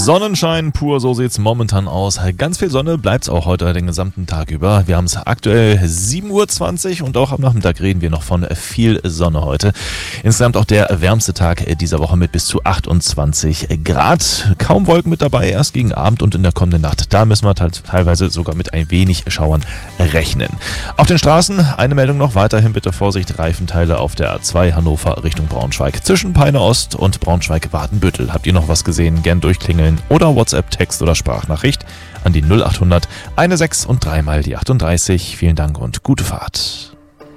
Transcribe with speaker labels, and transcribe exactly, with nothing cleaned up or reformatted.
Speaker 1: Sonnenschein pur, so sieht's momentan aus. Ganz viel Sonne bleibt's auch heute den gesamten Tag über. Wir haben es aktuell sieben Uhr zwanzig und auch am Nachmittag reden wir noch von viel Sonne heute. Insgesamt auch der wärmste Tag dieser Woche mit bis zu achtundzwanzig Grad. Kaum Wolken mit dabei, erst gegen Abend und in der kommenden Nacht. Da müssen wir teilweise sogar mit ein wenig Schauern rechnen. Auf den Straßen eine Meldung noch, weiterhin bitte Vorsicht, Reifenteile auf der A zwei Hannover Richtung Braunschweig. Zwischen Peine Ost und Braunschweig-Wadenbüttel. Habt ihr noch was gesehen? Gern durchklingeln oder WhatsApp, Text oder Sprachnachricht an die null achthundert sechzehn und dreimal die achtunddreißig. Vielen Dank und gute Fahrt.